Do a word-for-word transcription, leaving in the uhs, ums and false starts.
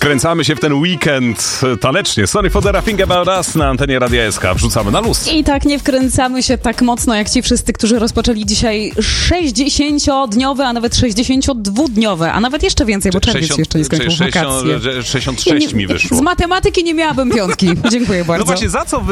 Wkręcamy się w ten weekend tanecznie. Sorry for the Think About Us na antenie Radia S K. Wrzucamy na luz. I tak nie wkręcamy się tak mocno jak ci wszyscy, którzy rozpoczęli dzisiaj sześćdziesięciodniowe, a nawet sześćdziesięciodwudniowe, a nawet jeszcze więcej, bo czerwiec się jeszcze nie skończył, wakacje. sześćdziesiąt sześć mi wyszło. Z matematyki nie miałabym piątki. Dziękuję bardzo. No właśnie, za co